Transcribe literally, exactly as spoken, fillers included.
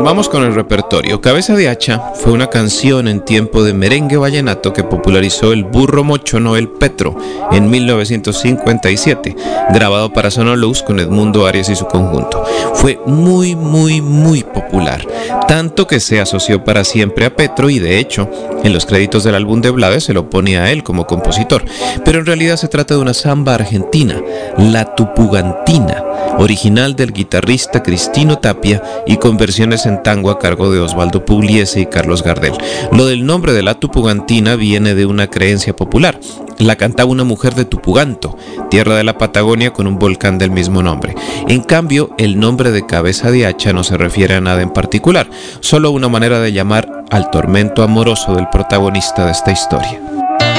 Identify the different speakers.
Speaker 1: vamos con el repertorio. Cabeza de Hacha fue una canción en tiempo de merengue vallenato que popularizó el burro mochono El Petro en mil novecientos cincuenta y siete, grabado para Sonolux con Edmundo Arias y su conjunto. Fue muy, muy, muy popular, tanto que se asoció para siempre a Petro y de hecho, en los créditos del álbum de Blades se lo pone a él como compositor. Pero en realidad se trata de una samba argentina, la tupugantina, original del guitarrista Cristino Tapia y con versiones en tango a cargo de Osvaldo Pugliese y Carlos Gardel. Lo del nombre de la tupugantina viene de una creencia popular. La cantaba una mujer de Tupuganto, tierra de la Patagonia con un volcán del mismo nombre. En cambio, el nombre de Cabeza de Hacha no se refiere a nada en particular, solo una manera de llamar al tormento amoroso del protagonista de esta historia.